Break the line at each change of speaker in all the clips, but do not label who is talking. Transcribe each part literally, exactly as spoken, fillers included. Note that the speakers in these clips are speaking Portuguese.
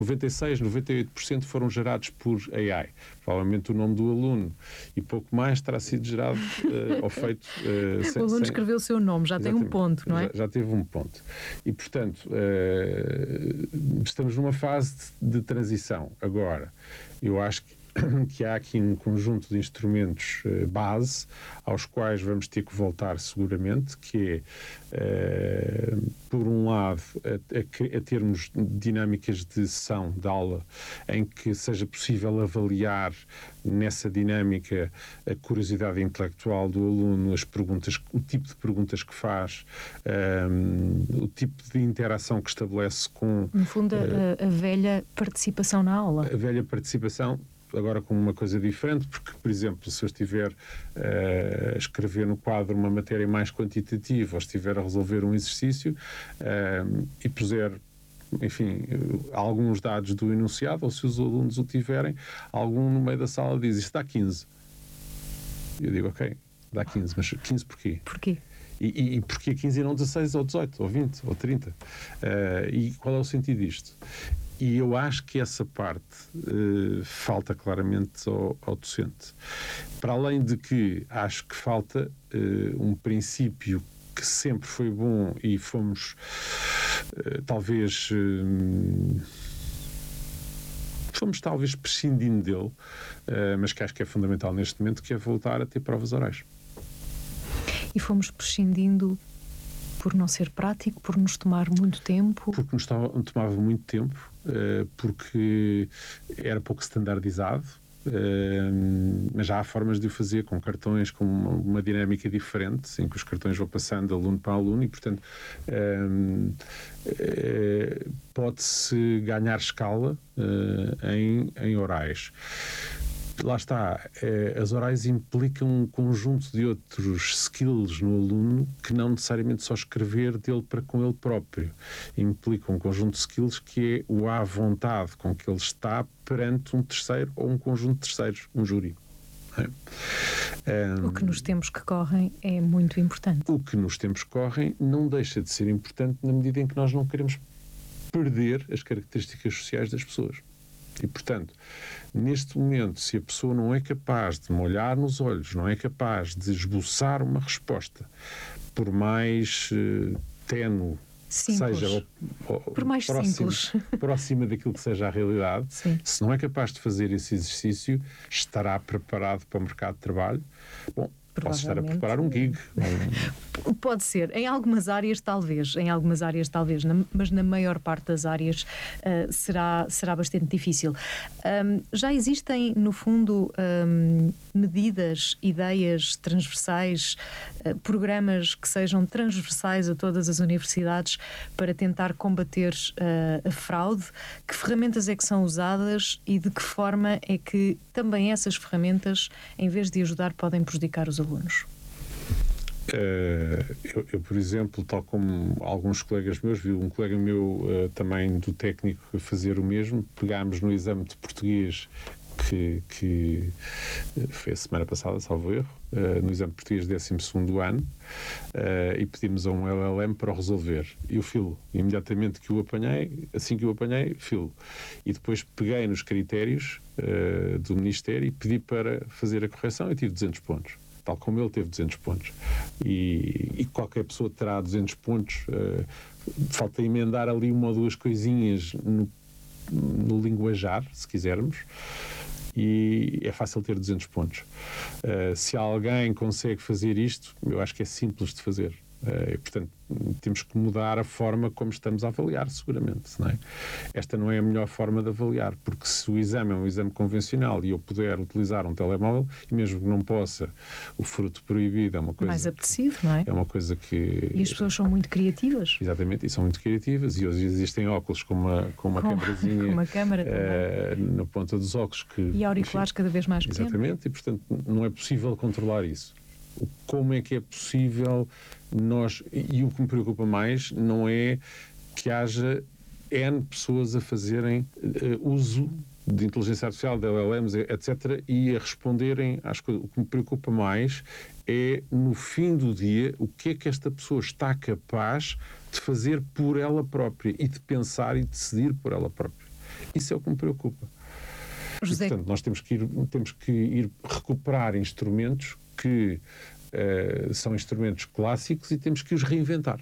noventa e seis, noventa e oito por cento foram gerados por A I. Provavelmente o nome do aluno e pouco mais terá sido gerado uh, ou feito... Uh, sem,
o aluno
sem...
escreveu o seu nome, já Exatamente. Tem um ponto, não é?
Já, já teve um ponto. E, portanto, uh, estamos numa fase de, de transição. Agora, eu acho que que há aqui um conjunto de instrumentos uh, base aos quais vamos ter que voltar seguramente, que é, uh, por um lado, a, a, a termos dinâmicas de sessão, de aula, em que seja possível avaliar nessa dinâmica a curiosidade intelectual do aluno, as perguntas, o tipo de perguntas que faz, um, o tipo de interação que estabelece com...
No fundo, uh, a, a velha participação na aula.
A velha participação, agora com uma coisa diferente, porque, por exemplo, se eu estiver uh, a escrever no quadro uma matéria mais quantitativa ou estiver a resolver um exercício uh, e puser, enfim, alguns dados do enunciado, ou se os alunos o tiverem, algum no meio da sala diz, isto dá quinze. Eu digo, ok, dá quinze, mas quinze porquê?
Porquê?
E, e, e porquê quinze e não dezasseis, ou dezoito, ou vinte, ou trinta? Uh, e qual é o sentido disto? E eu acho que essa parte uh, falta claramente ao, ao docente. Para além de que acho que falta uh, um princípio que sempre foi bom e fomos uh, talvez uh, fomos talvez prescindindo dele, uh, mas que acho que é fundamental neste momento, que é voltar a ter provas orais.
E fomos prescindindo por não ser prático, por nos tomar muito tempo?
Porque nos tomava muito tempo, uh, porque era pouco standardizado, uh, mas já há formas de o fazer com cartões, com uma, uma dinâmica diferente, em que os cartões vão passando de aluno para aluno e, portanto, uh, uh, pode-se ganhar escala uh, em, em orais. Lá está, eh, as orais implicam um conjunto de outros skills no aluno que não necessariamente só escrever dele para com ele próprio. Implicam um conjunto de skills que é o à vontade com que ele está perante um terceiro ou um conjunto de terceiros, um júri. É. Um,
o que nos tempos que correm é muito importante.
O que nos tempos que correm não deixa de ser importante na medida em que nós não queremos perder as características sociais das pessoas. E, portanto, neste momento, se a pessoa não é capaz de me olhar nos olhos, não é capaz de esboçar uma resposta, por mais uh, ténue
simples.
seja, ou, ou,
por mais
próximo,
simples,
próxima daquilo que seja a realidade,
Sim.
se não é capaz de fazer esse exercício, estará preparado para o mercado de trabalho? Bom, posso estar a preparar um gig. Um...
Pode ser. Em algumas áreas, talvez. Em algumas áreas, talvez. Na, mas na maior parte das áreas uh, será, será bastante difícil. Um, já existem, no fundo, um, medidas, ideias transversais, uh, programas que sejam transversais a todas as universidades para tentar combater uh, a fraude? Que ferramentas é que são usadas e de que forma é que também essas ferramentas, em vez de ajudar, podem prejudicar os alunos?
Uh, eu, eu, por exemplo, tal como alguns colegas meus, vi um colega meu uh, também do técnico fazer o mesmo, pegámos no exame de português que, que foi a semana passada, salvo erro, uh, no exame de português décimo segundo ano, uh, e pedimos a um L L M para o resolver. E eu filo, imediatamente que o apanhei, assim que o apanhei, filo. E depois peguei nos critérios uh, do Ministério e pedi para fazer a correção e tive duzentos pontos. Tal como ele teve duzentos pontos. E, e qualquer pessoa terá duzentos pontos. Uh, falta emendar ali uma ou duas coisinhas no, no linguajar, se quisermos, e é fácil ter duzentos pontos. Uh, se alguém consegue fazer isto, eu acho que é simples de fazer. Uh, e, portanto, temos que mudar a forma como estamos a avaliar, seguramente, não é? Esta não é a melhor forma de avaliar, porque se o exame é um exame convencional e eu puder utilizar um telemóvel, e mesmo que não possa, o fruto proibido é uma coisa...
mais apetecido, não é?
É uma coisa que...
E as pessoas são muito criativas.
Exatamente, e são muito criativas, e hoje existem óculos com uma, com uma
com,
câmerazinha...
com uma câmera
uh, na ponta dos óculos que...
E auriculares, enfim, cada vez mais pequenos.
Exatamente, e portanto não é possível controlar isso. Como é que é possível nós... E o que me preocupa mais não é que haja N pessoas a fazerem uh, uso de inteligência artificial, de L L Ms, etcétera, e a responderem às coisas. O que me preocupa mais é, no fim do dia, o que é que esta pessoa está capaz de fazer por ela própria e de pensar e decidir por ela própria. Isso é o que me preocupa.
José...
E, portanto, nós temos que ir, temos que ir recuperar instrumentos que uh, são instrumentos clássicos e temos que os reinventar.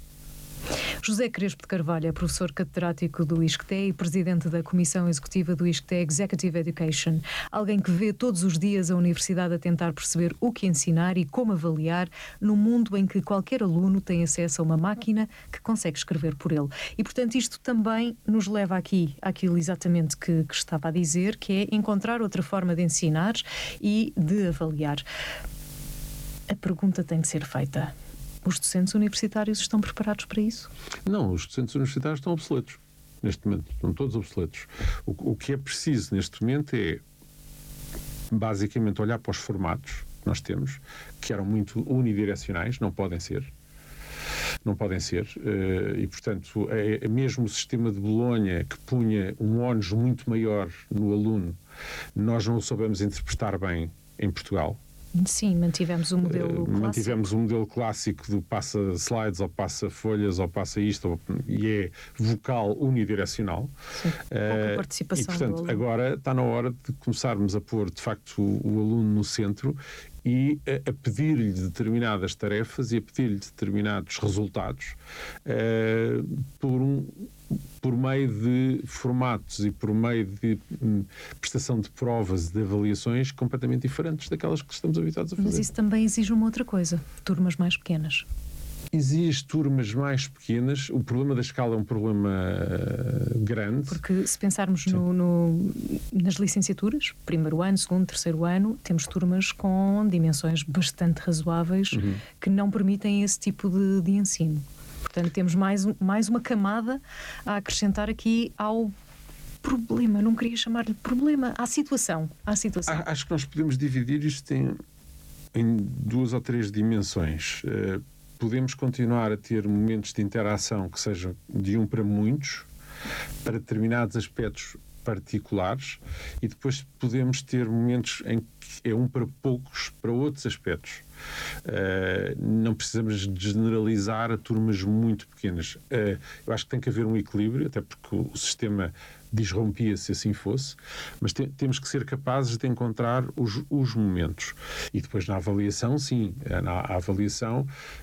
José Crespo de Carvalho é professor catedrático do I S C T E e presidente da Comissão Executiva do I S C T E Executive Education. Alguém que vê todos os dias a universidade a tentar perceber o que ensinar e como avaliar num mundo em que qualquer aluno tem acesso a uma máquina que consegue escrever por ele. E, portanto, isto também nos leva aqui àquilo exatamente que, que estava a dizer, que é encontrar outra forma de ensinar e de avaliar. A pergunta tem de ser feita. Os docentes universitários estão preparados para isso?
Não, os docentes universitários estão obsoletos. Neste momento, estão todos obsoletos. O, o que é preciso neste momento é, basicamente, olhar para os formatos que nós temos, que eram muito unidirecionais, não podem ser. Não podem ser. E, portanto, é, é mesmo o sistema de Bolonha, que punha um ónus muito maior no aluno, nós não o soubemos interpretar bem em Portugal.
Sim, mantivemos o modelo uh, clássico.
Mantivemos o modelo clássico do passa slides ou passa folhas ou passa isto ou, e é vocal unidirecional.
Sim, pouca participação.
Uh, e, portanto, agora está na hora de começarmos a pôr, de facto, o, o aluno no centro e a, a pedir-lhe determinadas tarefas e a pedir-lhe determinados resultados uh, por um... por meio de formatos e por meio de hum, prestação de provas e de avaliações completamente diferentes daquelas que estamos habituados a fazer.
Mas isso também exige uma outra coisa, turmas mais pequenas.
Exige turmas mais pequenas. O problema da escala é um problema uh, grande.
Porque se pensarmos no, no, nas licenciaturas, primeiro ano, segundo, terceiro ano, temos turmas com dimensões bastante razoáveis uhum. que não permitem esse tipo de, de ensino. Portanto, temos mais, mais uma camada a acrescentar aqui ao problema. Não queria chamar-lhe problema, à situação. À situação.
Acho que nós podemos dividir isto em, em duas ou três dimensões. Uh, podemos continuar a ter momentos de interação que sejam de um para muitos, para determinados aspectos particulares, e depois podemos ter momentos em que é um para poucos para outros aspectos. Uh, não precisamos generalizar a turmas muito pequenas. Uh, eu acho que tem que haver um equilíbrio, até porque o, o sistema disrompia se assim fosse, mas te, temos que ser capazes de encontrar os, os momentos. E depois na avaliação, sim, na a avaliação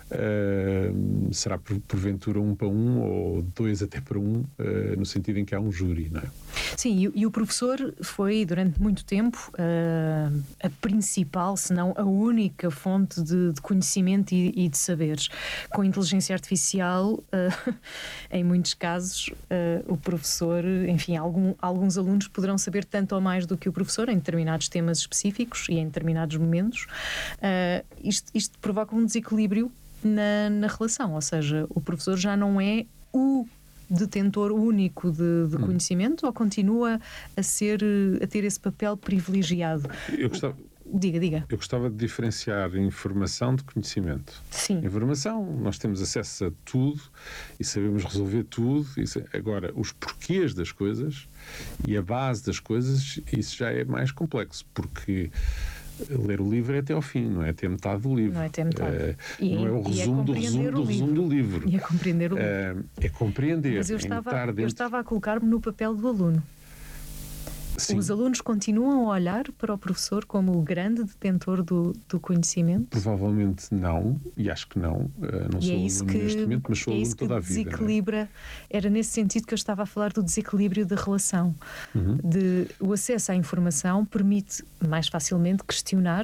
uh, será por, porventura um para um ou dois até para um, uh, no sentido em que há um júri, não é?
Sim, e, e o professor foi durante muito tempo uh, a principal, se não a única fonte de, de conhecimento e, e de saberes. Com a inteligência artificial, uh, em muitos casos, uh, o professor, enfim, algum, alguns alunos poderão saber tanto ou mais do que o professor em determinados temas específicos e em determinados momentos. Uh, isto, isto provoca um desequilíbrio na, na relação, ou seja, o professor já não é o detentor único de, de conhecimento hum. ou continua a ser, a ter esse papel privilegiado?
Eu gostava...
Diga, diga.
Eu gostava de diferenciar informação de conhecimento.
Sim.
Informação, nós temos acesso a tudo e sabemos resolver tudo. Isso, agora, os porquês das coisas e a base das coisas, isso já é mais complexo, porque ler o livro é até ao fim, não é até metade do livro.
Não é até metade.
É,
e,
não é o resumo
é
do resumo do resumo do livro.
E é compreender o livro.
É, é compreender.
Mas eu estava,
é dentro...
eu estava a colocar-me no papel do aluno. Sim. Os alunos continuam a olhar para o professor como o grande detentor do, do conhecimento?
Provavelmente não, e acho que não. Não
e
sou
é isso
aluno
que,
neste momento, mas sou
é
aluno toda a vida.
Desequilibra,
é?
Era nesse sentido que eu estava a falar do desequilíbrio da relação. Uhum. De, o acesso à informação permite mais facilmente questionar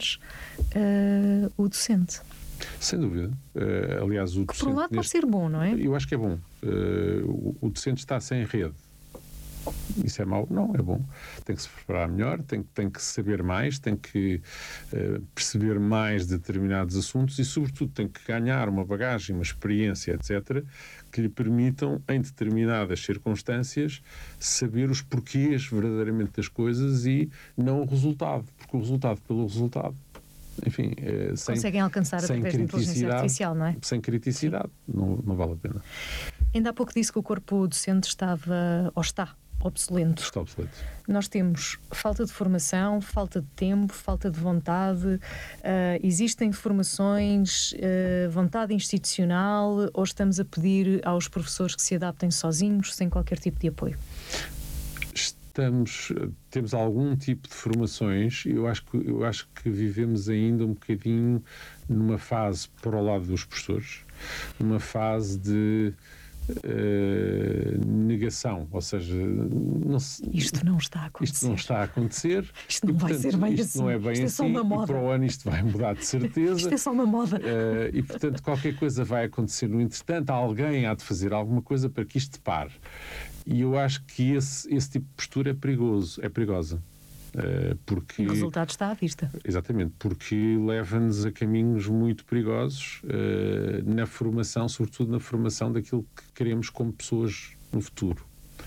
uh, o docente.
Sem dúvida. Uh, aliás, o
que
docente...
por um lado
neste...
pode ser bom, não é?
Eu acho que é bom. Uh, o, o docente está sem rede. Isso é mau? Não, é bom. Tem que se preparar melhor, tem, tem que saber mais, tem que uh, perceber mais de determinados assuntos e, sobretudo, tem que ganhar uma bagagem, uma experiência, etcétera, que lhe permitam, em determinadas circunstâncias, saber os porquês verdadeiramente das coisas e não o resultado, porque o resultado pelo resultado, enfim, é, sem,
conseguem alcançar através da inteligência artificial, não é?
Sem criticidade, não, não vale a pena.
Ainda há pouco disse que o corpo docente estava, ou está, obsoleto.
Está obsoleto.
Nós temos falta de formação, falta de tempo, falta de vontade, uh, existem formações, uh, vontade institucional, ou estamos a pedir aos professores que se adaptem sozinhos, sem qualquer tipo de apoio?
estamos, temos algum tipo de formações, eu acho que, eu acho que vivemos ainda um bocadinho numa fase para o lado dos professores, numa fase de uh, negação, ou seja, não se,
isto não está a acontecer.
Isto não está a acontecer.
Isto não
e,
vai
portanto,
ser bem
isto
assim.
não é bem
isto é
assim,
só uma moda.
E para o ano isto vai mudar de certeza.
Isto é só uma moda.
Uh, e, portanto, qualquer coisa vai acontecer. No entretanto, alguém há de fazer alguma coisa para que isto pare. E eu acho que esse, esse tipo de postura é perigoso, é perigosa. Uh, porque,
o resultado está à vista.
Exatamente, porque leva-nos a caminhos muito perigosos uh, na formação, sobretudo na formação daquilo que queremos como pessoas no futuro.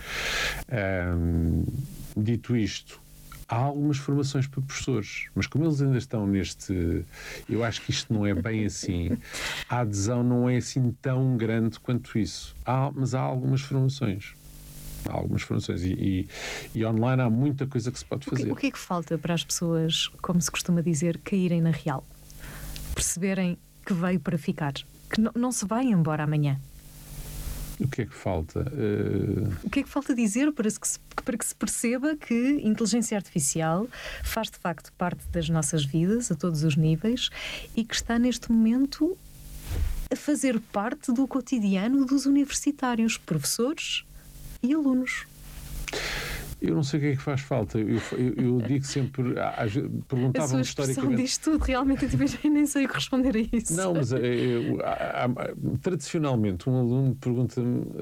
Um, dito isto, há algumas formações para professores, mas como eles ainda estão neste... Eu acho que isto não é bem assim. A adesão não é assim tão grande quanto isso. Há, mas há algumas formações. Há algumas formações. E, e, e online há muita coisa que se pode fazer.
O que, o que é que falta para as pessoas, como se costuma dizer, caírem na real? Perceberem que veio para ficar. Que não, não se vai embora amanhã.
O que é que falta? Uh...
O que é que falta dizer para, que se, para que se perceba que inteligência artificial faz de facto parte das nossas vidas, a todos os níveis, e que está neste momento a fazer parte do cotidiano dos universitários, professores e alunos?
Eu não sei o que é que faz falta. Eu, eu, eu digo sempre, perguntavam-me historicamente...
A sua expressão diz tudo, realmente, eu nem sei responder a isso.
Não, mas eu, há, há, tradicionalmente um aluno pergunta-me uh,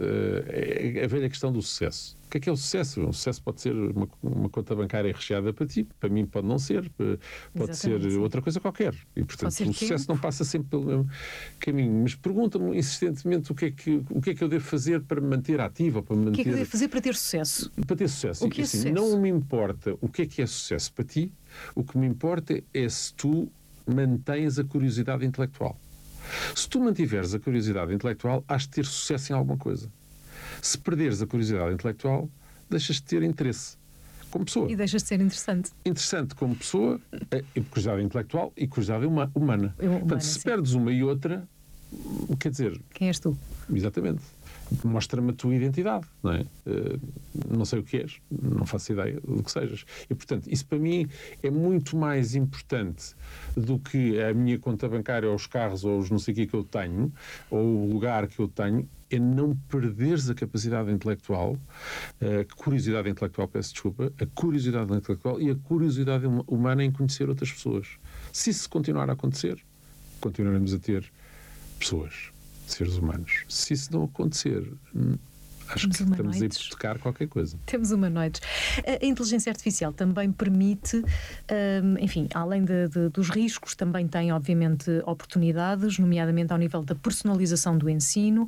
a velha questão do sucesso. O que é que é o sucesso? O sucesso pode ser uma, uma conta bancária recheada para ti, para mim pode não ser, pode Exatamente, ser sim. outra coisa qualquer. E, portanto, o sucesso tempo. não passa sempre pelo mesmo caminho. Mas pergunta-me insistentemente o que, é que, o que é que eu devo fazer para me manter ativo. Para me manter...
O que é que eu devo fazer para ter sucesso?
Para ter sucesso.
O que é
assim,
sucesso?
Não me importa o que é que é sucesso para ti, o que me importa é se tu mantens a curiosidade intelectual. Se tu mantiveres a curiosidade intelectual, has de ter sucesso em alguma coisa. Se perderes a curiosidade intelectual, deixas de ter interesse como pessoa.
E deixas de ser interessante.
Interessante como pessoa, é curiosidade intelectual e curiosidade uma, humana.
Eu, humana.
Portanto, se
sim.
perdes uma e outra, quer dizer...
Quem és tu?
Exatamente. Mostra-me a tua identidade, não é? Uh, não sei o que és, não faço ideia do que sejas. E, portanto, isso para mim é muito mais importante do que a minha conta bancária, ou os carros, ou os não sei o que que eu tenho, ou o lugar que eu tenho, é não perderes a capacidade intelectual, a curiosidade intelectual, peço desculpa, a curiosidade intelectual e a curiosidade humana em conhecer outras pessoas. Se isso continuar a acontecer, continuaremos a ter pessoas, seres humanos. Se isso não acontecer, acho
Temos
que
humanoides.
estamos a hipotecar qualquer coisa.
Temos humanoides. A inteligência artificial também permite, um, enfim, além de, de, dos riscos, também tem, obviamente, oportunidades, nomeadamente ao nível da personalização do ensino,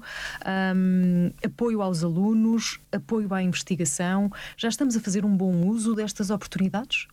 um, apoio aos alunos, apoio à investigação. Já estamos a fazer um bom uso destas oportunidades?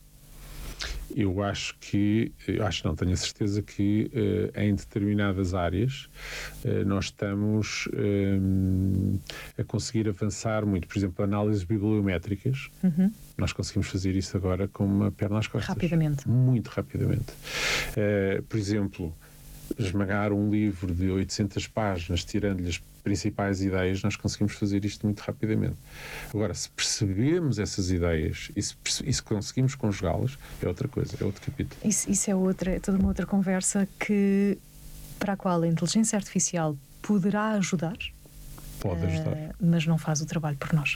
Eu acho que, eu acho não, tenho a certeza que uh, em determinadas áreas uh, nós estamos um, a conseguir avançar muito. Por exemplo, análises bibliométricas, uhum. nós conseguimos fazer isso agora com uma perna às costas.
Rapidamente.
Muito rapidamente. Uh, por exemplo, esmagar um livro de oitocentas páginas, tirando-lhe as principais ideias, nós conseguimos fazer isto muito rapidamente. Agora, se percebemos essas ideias e se, e se conseguimos conjugá-las, é outra coisa, é outro capítulo.
Isso, isso é, outra, é toda uma outra conversa que, para a qual a inteligência artificial poderá ajudar,
pode ajudar,
uh, mas não faz o trabalho por nós.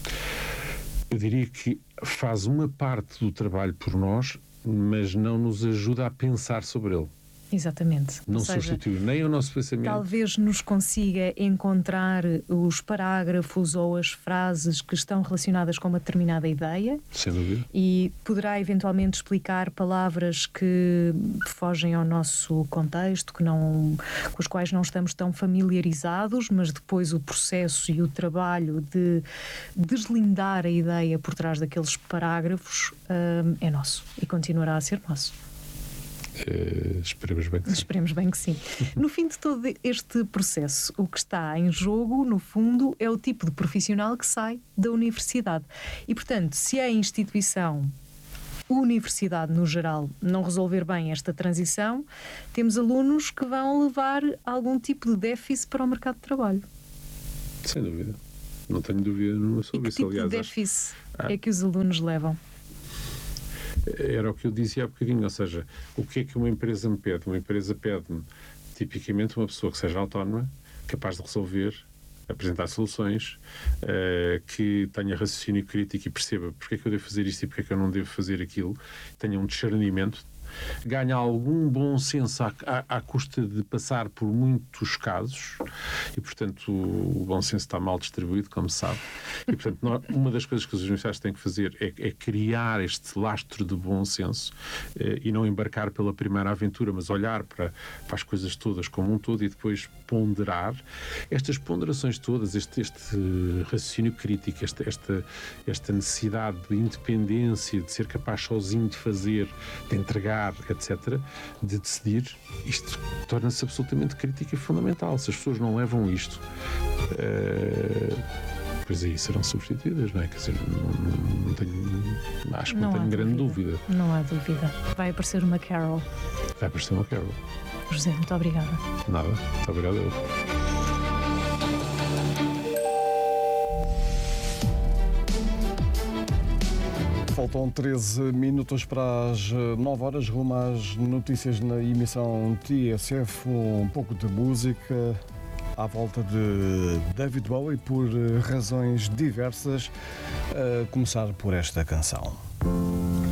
Eu diria que faz uma parte do trabalho por nós, mas não nos ajuda a pensar sobre ele.
Exatamente.
Não
Ou seja,
substitui nem o nosso pensamento.
Talvez nos consiga encontrar os parágrafos ou as frases que estão relacionadas com uma determinada ideia.
Sem dúvida.
E poderá eventualmente explicar palavras que fogem ao nosso contexto, que não, com as quais não estamos tão familiarizados, mas depois o processo e o trabalho de deslindar a ideia por trás daqueles parágrafos hum, é nosso e continuará a ser nosso.
Uh, esperemos bem que sim.
Esperemos bem que sim. No fim de todo este processo, o que está em jogo, no fundo, é o tipo de profissional que sai da universidade. E, portanto, se a instituição, a universidade no geral, não resolver bem esta transição, temos alunos que vão levar algum tipo de déficit para o mercado de trabalho.
Sem dúvida. Não tenho dúvida nenhuma sobre
e que
isso.
tipo
Aliás,
de déficit acho... é que os alunos levam?
Era o que eu dizia há bocadinho, ou seja, o que é que uma empresa me pede? Uma empresa pede-me, tipicamente, uma pessoa que seja autónoma, capaz de resolver, apresentar soluções, uh, que tenha raciocínio crítico e perceba porque é que eu devo fazer isto e porque é que eu não devo fazer aquilo, tenha um discernimento, ganha algum bom senso à, à, à custa de passar por muitos casos e, portanto, o, o bom senso está mal distribuído, como se sabe. E, portanto, nós, uma das coisas que os universitários têm que fazer é, é criar este lastro de bom senso eh, e não embarcar pela primeira aventura, mas olhar para, para as coisas todas como um todo e depois ponderar. Estas ponderações todas, este, este raciocínio crítico, esta, esta, esta necessidade de independência, de ser capaz sozinho de fazer, de entregar, etcétera, de decidir, isto torna-se absolutamente crítico e fundamental. Se as pessoas não levam isto, uh, pois aí serão substituídas, não é? Quer dizer, não, não tenho, acho que não, não tenho grande dúvida.
dúvida. Não há dúvida. Vai aparecer uma Carol.
Vai aparecer uma Carol.
José, muito obrigada.
Nada, muito obrigado eu.
Faltam treze minutos para as nove horas, rumo às notícias na emissão T S F, um pouco de música à volta de David Bowie por razões diversas, a começar por esta canção.